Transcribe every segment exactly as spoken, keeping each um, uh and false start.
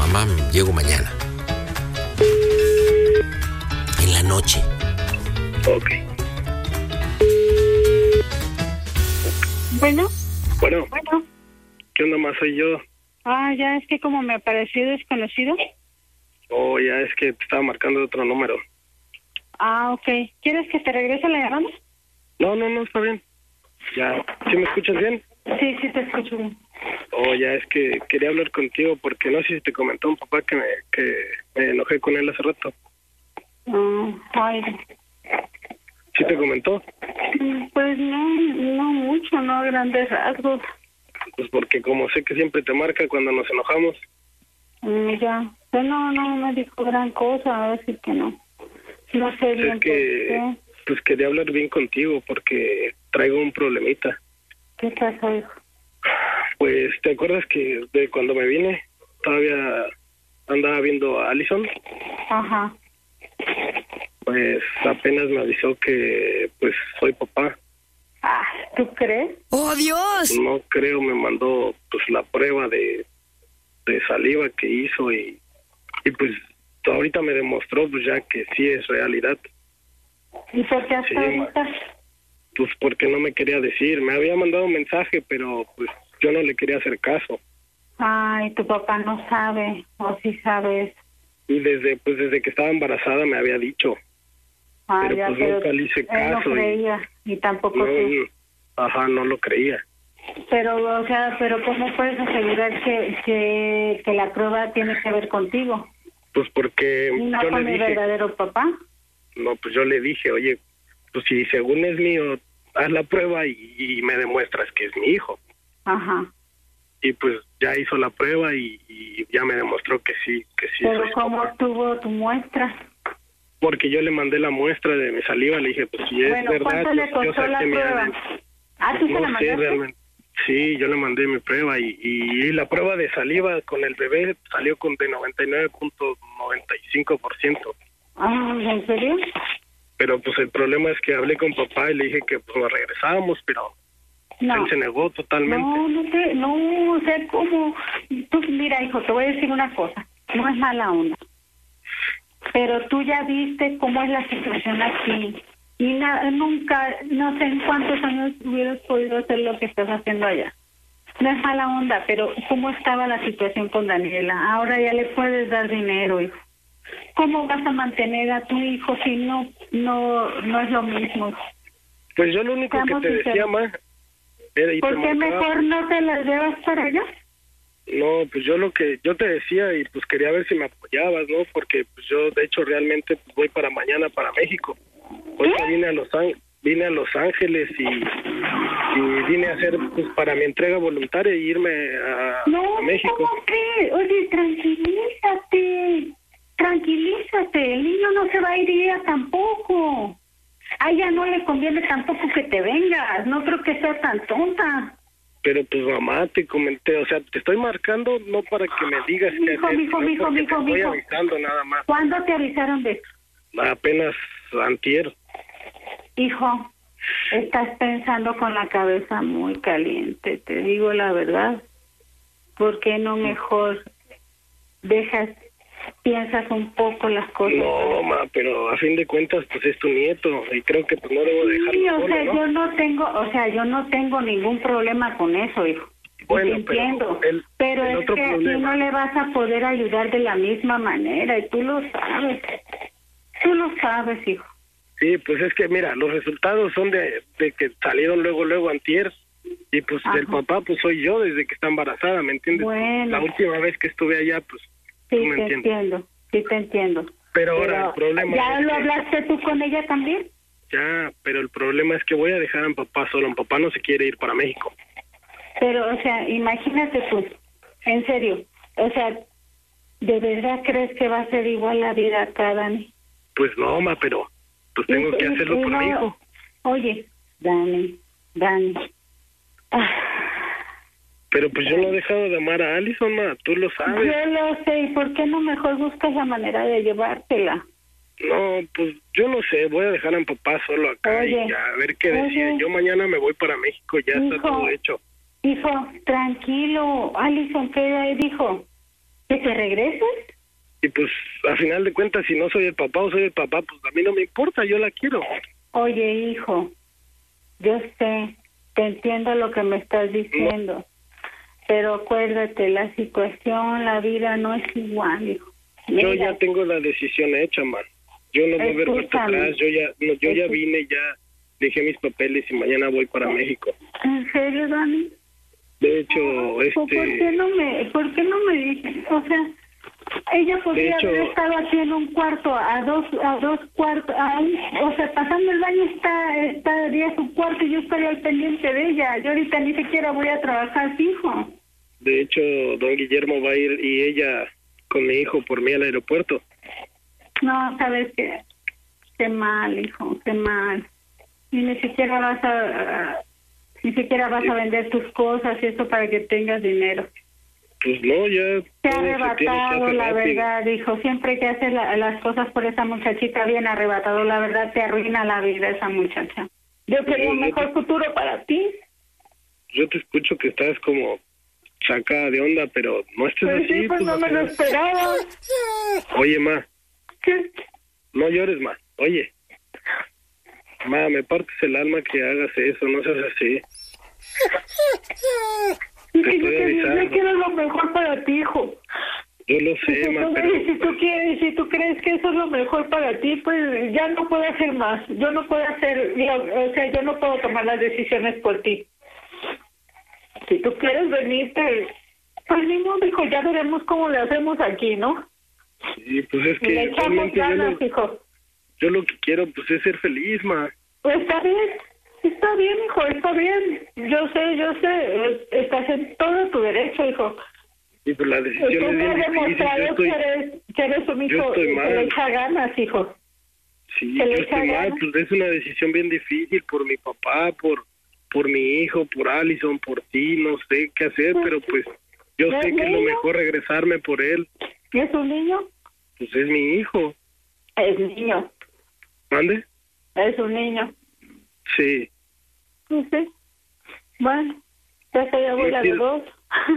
mamá, llego mañana. En la noche. Ok. Bueno. Bueno. Bueno. ¿Qué onda más? Soy yo. Ah, ya, es que como me apareció desconocido. Oh, ya, es que te estaba marcando de otro número. Ah, ok. ¿Quieres que te regrese la llamada? No, no, no, está bien. Ya, ¿sí me escuchas bien? Sí, sí te escucho bien. Oh, ya, es que quería hablar contigo porque no sé si te comentó un papá que me, que me enojé con él hace rato. Ah, ay. ¿Sí te comentó? Pues no, no mucho, no a grandes rasgos. Pues porque como sé que siempre te marca cuando nos enojamos. Mm, ya. Pues no, no me dijo gran cosa, así que no. No sé bien Es que, pues quería hablar bien contigo porque traigo un problemita. ¿Qué pasa, hijo? Pues, ¿te acuerdas que de cuando me vine todavía andaba viendo a Allison? Ajá. Pues apenas me avisó que pues soy papá. Ah, ¿tú crees? ¡Oh, Dios! No creo, me mandó pues la prueba de, de saliva que hizo y, y pues ahorita me demostró pues ya que sí es realidad. ¿Y por qué hasta Sí, ahorita? Pues porque no me quería decir, me había mandado un mensaje, pero pues yo no le quería hacer caso. Ay, tu papá no sabe, o sí sabes. Y desde pues desde que estaba embarazada me había dicho. Ah, pero ya, pues pero nunca le hice él caso. no creía, y, y tampoco no, tú. Ajá, no lo creía. Pero, o sea, pero ¿cómo puedes asegurar que, que, que la prueba tiene que ver contigo? Pues porque ¿Y no yo con le mi dije, verdadero papá? no, pues yo le dije, oye, pues si según es mío, haz la prueba y, y me demuestras que es mi hijo. Ajá. Y pues ya hizo la prueba y, y ya me demostró que sí, que sí. Pero soy ¿cómo papá. obtuvo tu muestra? Porque yo le mandé la muestra de mi saliva, le dije, pues si es Bueno, verdad, ¿cuánto pues, le yo costó la saqué mi prueba? A D N. Ah, ¿tú se No la sé mandaste? realmente. Sí, yo le mandé mi prueba y, y, y la prueba de saliva con el bebé salió con de noventa y nueve punto noventa y cinco por ciento. Ah, ¿en serio? Pero pues el problema es que hablé con papá y le dije que pues nos regresábamos, pero No. él se negó totalmente. No, no sé, no, o sea, ¿cómo? Tú, mira, hijo, te voy a decir una cosa, no es mala onda, pero tú ya viste cómo es la situación aquí, y na- nunca, no sé en cuántos años hubieras podido hacer lo que estás haciendo allá. No es mala onda, pero ¿cómo estaba la situación con Daniela? Ahora ya le puedes dar dinero, hijo. ¿Cómo vas a mantener a tu hijo si no, no, no es lo mismo? Pues yo lo único Seamos que te decía, sinceros. ma, era y te ¿Por qué marcaba, mejor no te las llevas para allá? No, pues yo lo que yo te decía y pues quería ver si me apoyabas, ¿no? Porque pues yo de hecho realmente pues, voy para mañana para México. Hoy ¿Qué? vine a Los Ángeles, vine a Los Ángeles y, y vine a hacer pues para mi entrega voluntaria y irme a, No, a México. ¿cómo crees? Oye, tranquilízate, tranquilízate, el niño no se va a ir ya tampoco. A ella no le conviene tampoco que te vengas, no creo que sea tan tonta. Pero pues mamá, te comenté, o sea, te estoy marcando no para que me digas qué Mijo, hacer, mijo, sino mijo, porque mijo, te estoy mijo. avisando nada más. ¿Cuándo te avisaron de eso? Apenas antier. Hijo, estás pensando con la cabeza muy caliente, te digo la verdad. ¿Por qué no mejor dejas, piensas un poco las cosas? No, ma, pero a fin de cuentas, pues es tu nieto y creo que pues no debo dejarlo Sí, o solo, sea, ¿no? yo no tengo, o sea, yo no tengo ningún problema con eso, hijo. Bueno, Te pero entiendo, el- pero el es otro que aquí problema- no le vas a poder ayudar de la misma manera y tú lo sabes. Tú lo sabes, hijo. Sí, pues es que mira, los resultados son de, de que salieron luego, luego antier. Y pues Ajá. el papá, pues soy yo desde que está embarazada, ¿me entiendes? Bueno. La última vez que estuve allá, pues Sí, tú me te entiendes. entiendo, sí te entiendo. Pero ahora el problema ¿ya es lo que- hablaste tú con ella también? Ya, pero el problema es que voy a dejar a mi papá solo. Mi papá no se quiere ir para México. Pero, o sea, imagínate tú, en serio, o sea, ¿de verdad crees que va a ser igual la vida acá, Dani? Pues no, ma, pero pues tengo Y- que y- hacerlo y por no- mi hijo. Oye, Dani, Dani. Ah, Pero pues yo no he dejado de amar a Allison, ma, tú lo sabes. yo lo sé, ¿y por qué no mejor buscas la manera de llevártela? No, pues yo no sé, voy a dejar a mi papá solo acá Oye, y ya, a ver qué oye. decide. Yo mañana me voy para México, ya está Hijo. todo hecho. Hijo, tranquilo, Alison, ¿qué dijo? ¿Que te regreses? Y pues, a final de cuentas, si no soy el papá o soy el papá, pues a mí no me importa, yo la quiero. Oye, hijo, yo sé, te entiendo lo que me estás diciendo, no. Pero acuérdate, la situación, la vida no es igual, hijo. Mira, yo ya tengo la decisión hecha, man. Yo no voy a ver vuelta atrás, yo ya, no, yo ya vine, ya dejé mis papeles y mañana voy para México. ¿En serio, Dani? De hecho, este... ¿Por qué no me, por qué no me dices? O sea, ella podría hecho, haber estado aquí en un cuarto, a dos, a dos cuartos, a un, o sea, pasando el baño está, estaría su cuarto y yo estaría al pendiente de ella. Yo ahorita ni siquiera voy a trabajar fijo. De hecho, don Guillermo va a ir y ella con mi hijo por mí al aeropuerto. No, sabes qué, qué mal, hijo, qué mal. Y ni siquiera vas a, ni siquiera vas a vender tus cosas y eso para que tengas dinero. Pues no, ya... Te ha arrebatado, la verdad, hijo. Siempre que haces la, las cosas por esa muchachita bien arrebatado, la verdad te arruina la vida esa muchacha. Yo quería un mejor futuro para ti. Yo te escucho que estás como sacada de onda, pero no estés pues así. Sí, pues, pues no me lo esperaba. Oye, ma. ¿Qué? No llores, ma. Oye. Ma, me partes el alma que hagas eso, no seas así. Y que yo, que, yo quiero lo mejor para ti, hijo. Yo lo sé, si ma, tú, pero... Si tú, quieres, si tú crees que eso es lo mejor para ti, pues ya no puedo hacer más. Yo no puedo hacer, o sea, yo no puedo tomar las decisiones por ti. Si tú quieres venirte, pues ni modo, hijo, ya veremos cómo le hacemos aquí, ¿no? Sí, pues es que... Le echamos ganas, yo lo, hijo. Yo lo que quiero, pues, es ser feliz, ma. Pues está bien. Está bien, hijo, está bien. Yo sé, yo sé. Estás en todo tu derecho, hijo. Y pues la decisión Tú es me bien has difícil. demostrado Yo estoy, que, eres, que eres un hijo estoy que mal. le echa ganas, hijo. Sí, que yo le estoy echa mal. ganas. Pues es una decisión bien difícil por mi papá, por por mi hijo, por Allison, por ti. No sé qué hacer, Pues, pero pues yo ¿es sé que es lo niño? mejor regresarme por él. ¿Es un niño? Pues es mi hijo. Es niño. ¿Mande? Es un niño. Sí. No sé. Bueno, ya soy abuela No de quiero- dos.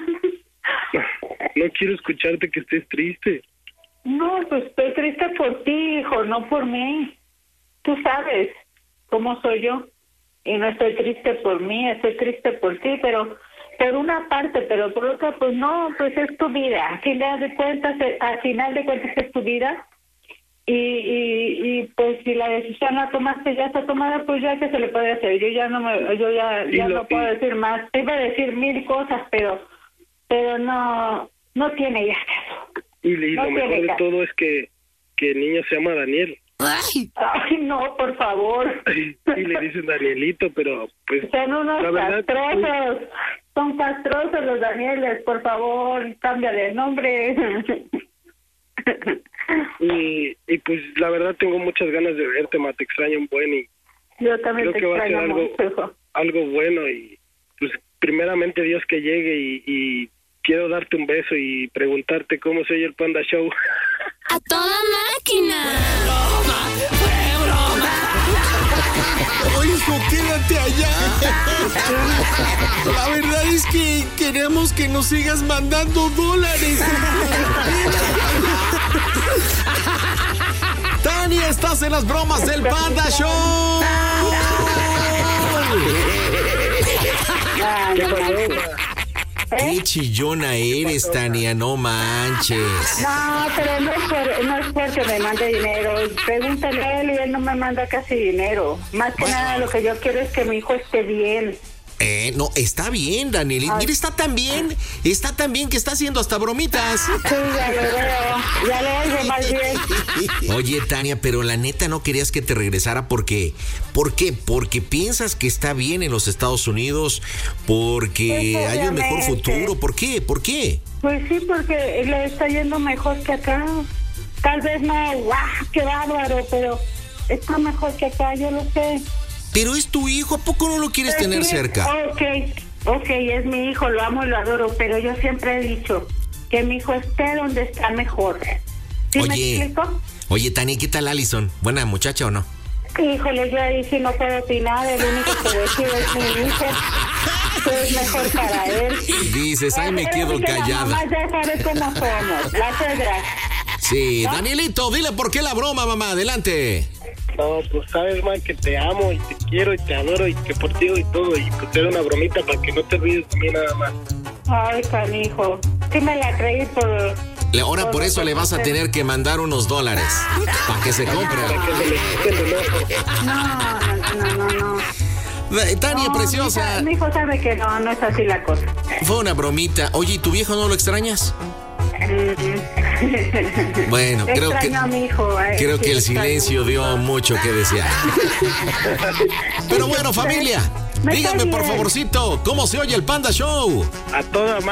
No quiero escucharte que estés triste. No, pues estoy triste por ti, hijo, no por mí. Tú sabes cómo soy yo. Y no estoy triste por mí, estoy triste por ti, pero por una parte, pero por otra, pues no, pues es tu vida. A final de cuentas, eh, al final de cuentas es tu vida. Y, y, y pues si la decisión la tomaste, ya está tomada, pues ya que se le puede hacer. Yo ya no me, yo ya, Y ya lo- no puedo y- decir más. Te iba a decir mil cosas, pero, pero no, no tiene ya caso. Y, y No lo mejor tiene de caso. todo es que, que el niño se llama Daniel. Ay, no, por favor. Y le dicen Danielito, pero pues... Son unos la verdad, castrosos. Son castrosos los Danieles, por favor, cámbiale el nombre. Y, y pues la verdad tengo muchas ganas de verte, ma, te extraño un buen y Yo también creo te que va a ser extraño algo, mucho, hijo. algo bueno y pues primeramente Dios que llegue y, y quiero darte un beso y preguntarte cómo se oye el Panda Show. ¡A toda máquina! Oye, hijo, quédate allá. La verdad es que queremos que nos sigas mandando dólares. Tania, estás en las bromas del Panda Show. Ay, no manches. ¿Eh? Qué chillona eres, Tania, no manches. No, pero no es, por, no es porque me mande dinero. Pregúntale a él y él no me manda casi dinero. Más que Bueno. nada lo que yo quiero es que mi hijo esté bien. Eh, no, está bien, Daniel. Ay. Mira, está tan bien, está tan bien que está haciendo hasta bromitas. Sí, ya lo veo. Ya lo oigo más bien. Oye, Tania, pero la neta no querías que te regresara porque... ¿Por qué? Porque piensas que está bien en los Estados Unidos, porque Pues, hay un mejor obviamente. futuro. ¿Por qué? ¿Por qué? Pues sí, porque le está yendo mejor que acá. Tal vez no, guau, qué bárbaro, pero está mejor que acá, yo lo sé. Pero es tu hijo, ¿a poco no lo quieres Pues tener sí, cerca? Ok, ok, es mi hijo, lo amo y lo adoro, pero yo siempre he dicho que mi hijo esté donde está mejor. ¿Sí me Oye, explico? oye, Tania, ¿qué tal Allison? ¿Buena muchacha o no? Híjole, yo ahí sí no puedo opinar, el único que decide es mi hijo. eso es mejor para él. Dices, ay, me quedo Que la callada. mamá ya sabe cómo somos, las suegras. Sí, Danielito, dile por qué la broma, mamá. Adelante. No, pues sabes, ma, que te amo y te quiero y te adoro y que por ti y todo. Y pues te doy una bromita para que no te olvides de mí nada más. Ay, canijo. Sí me la creí por... Le- Ahora por eso le vas a tener que mandar unos dólares para que se compre. Para que se le quite el enojo. No, no, no, no, no. Eh, Tania, No, preciosa, Mi hijo, mi hijo sabe que no, no es así la cosa. fue una bromita. Oye, ¿y tu viejo no lo extrañas? Bueno, creo que Extraño a mi hijo. eh, creo sí, que el extraño. silencio dio mucho que desear. Pero bueno, familia, Me díganme cae por bien. favorcito, ¿cómo se oye el Panda Show? A toda madre.